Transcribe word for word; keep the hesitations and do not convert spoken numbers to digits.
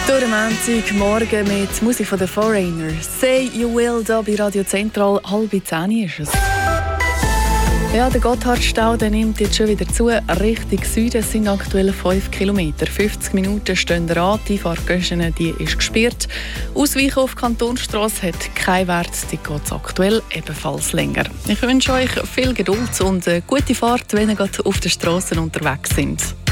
Durch den Montagmorgen mit Musik von The Foreigner. «Say You Will» hier bei Radio Zentral. Halb zehn ist es. Ja, der Gotthardstau der nimmt jetzt schon wieder zu. Richtung Süden sind aktuell fünf Kilometer. fünfzig Minuten stehen an. Die Fahrgöschen, die ist gesperrt. Ausweichen auf Kantonsstrasse hat keinen Wert. Die geht es aktuell ebenfalls länger. Ich wünsche euch viel Geduld und eine gute Fahrt, wenn ihr gerade auf den Strassen unterwegs sind.